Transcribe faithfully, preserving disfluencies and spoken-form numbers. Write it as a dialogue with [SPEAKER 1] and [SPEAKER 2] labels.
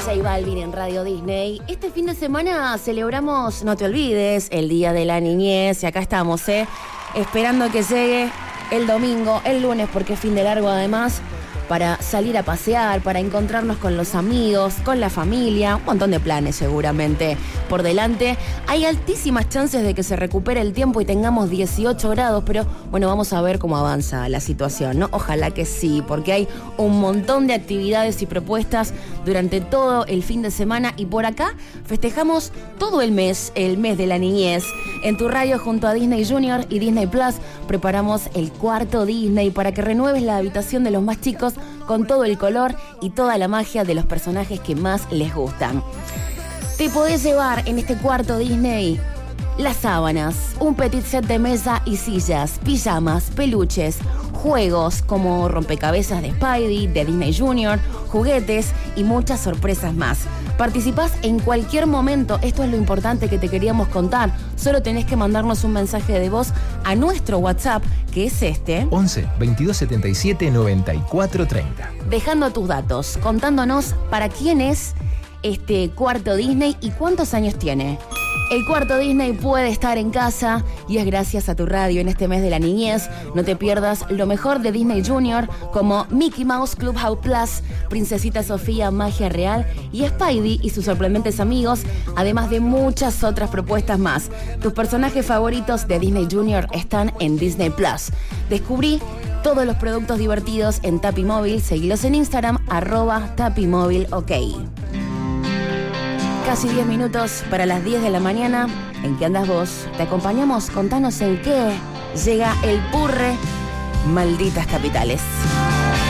[SPEAKER 1] J Balvin en Radio Disney. Este fin de semana celebramos, no te olvides, el Día de la Niñez. Y acá estamos, ¿eh? Esperando que llegue el domingo, el lunes, porque es fin de largo además, para salir a pasear, para encontrarnos con los amigos, con la familia, un montón de planes seguramente por delante. Hay altísimas chances de que se recupere el tiempo y tengamos dieciocho grados, pero bueno, vamos a ver cómo avanza la situación, ¿no? Ojalá que sí, porque hay un montón de actividades y propuestas durante todo el fin de semana y por acá festejamos todo el mes, el mes de la niñez. En tu radio junto a Disney Junior y Disney Plus preparamos el cuarto Disney para que renueves la habitación de los más chicos con todo el color y toda la magia de los personajes que más les gustan. Te podés llevar en este cuarto Disney las sábanas, un petit set de mesa y sillas, pijamas, peluches, juegos como rompecabezas de Spidey, de Disney Junior, juguetes y muchas sorpresas más. Participás en cualquier momento, esto es lo importante que te queríamos contar. Solo tenés que mandarnos un mensaje de voz a nuestro WhatsApp, que es este.
[SPEAKER 2] once, veintidós setenta y siete, noventa y cuatro treinta.
[SPEAKER 1] Dejando tus datos, contándonos para quién es este cuarto Disney y cuántos años tiene. El cuarto Disney puede estar en casa y es gracias a tu radio en este mes de la niñez. No te pierdas lo mejor de Disney Junior como Mickey Mouse Clubhouse Plus, Princesita Sofía Magia Real y Spidey y sus sorprendentes amigos, además de muchas otras propuestas más. Tus personajes favoritos de Disney Junior están en Disney Plus. Descubrí todos los productos divertidos en Tapi Móvil. Seguilos en Instagram, arroba Tapi Móvil, ok. Casi diez minutos para las diez de la mañana. ¿En qué andas vos? Te acompañamos, contanos en qué llega el Purre. Malditas capitales.